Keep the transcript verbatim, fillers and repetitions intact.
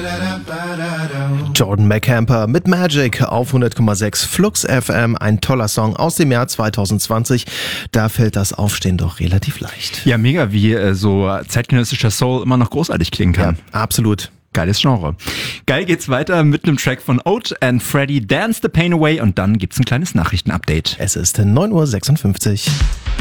Jordan McCamper mit Magic auf hundert Komma sechs Flux F M, ein toller Song aus dem Jahr zwanzig zwanzig. Da fällt das Aufstehen doch relativ leicht. Ja, mega, wie äh, so zeitgenössischer Soul immer noch großartig klingen kann. Ja, absolut. Geiles Genre. Geil geht's weiter mit einem Track von Oat and Freddy, Dance the Pain Away, und dann gibt's ein kleines Nachrichtenupdate. Es ist neun Uhr sechsundfünfzig.